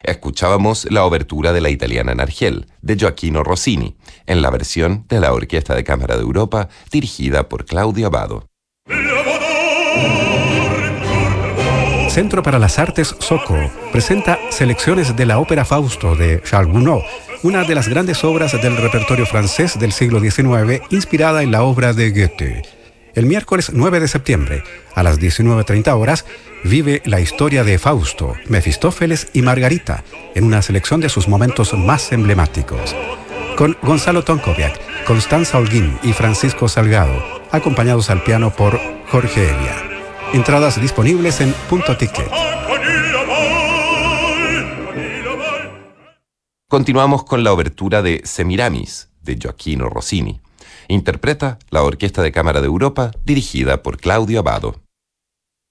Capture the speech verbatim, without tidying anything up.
Escuchábamos la obertura de la italiana Nargel, de Gioachino Rossini, en la versión de la Orquesta de Cámara de Europa, dirigida por Claudio Abbado. Centro para las Artes Soco presenta selecciones de la ópera Fausto de Charles Gounod, una de las grandes obras del repertorio francés del siglo diecinueve, inspirada en la obra de Goethe. El miércoles nueve de septiembre, a las diecinueve treinta horas, vive la historia de Fausto, Mefistófeles y Margarita, en una selección de sus momentos más emblemáticos. Con Gonzalo Tonkoviak, Constanza Holguín y Francisco Salgado, acompañados al piano por Jorge Elia. Entradas disponibles en Punto Ticket. Continuamos con la obertura de Semiramis, de Gioachino Rossini. Interpreta la Orquesta de Cámara de Europa, dirigida por Claudio Abbado.